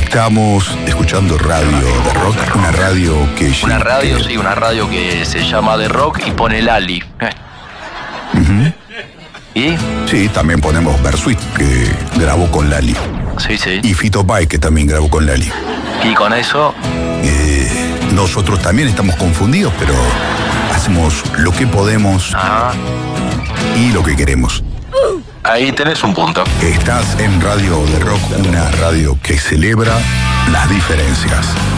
Estamos escuchando radio de rock, una radio que... Una radio, sí, una radio que se llama de rock y pone Lali. Uh-huh. ¿Y? Sí, también ponemos Bersuit, que grabó con Lali. Sí, sí. Y Fito Páez, que también grabó con Lali. Y con eso... nosotros también estamos confundidos, pero hacemos lo que podemos y lo que queremos. Ahí tenés un punto. Estás en Radio de Rock, una radio que celebra las diferencias.